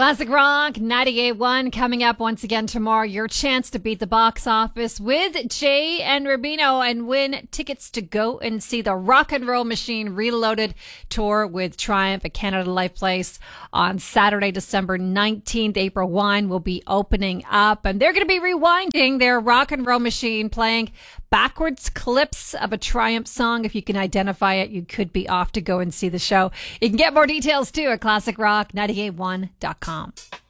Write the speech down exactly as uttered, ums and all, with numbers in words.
Classic Rock ninety-eight point one coming up once again tomorrow. Your chance to beat the box office with Jay and Rubino and win tickets to go and see the Rock and Roll Machine Reloaded tour with Triumph at Canada Life Place on Saturday, December nineteenth. April Wine will be opening up, and they're going to be rewinding their Rock and Roll Machine, playing backwards clips of a Triumph song. If you can identify it, you could be off to go and see the show. You can get more details too at classic rock ninety-eight point one dot com.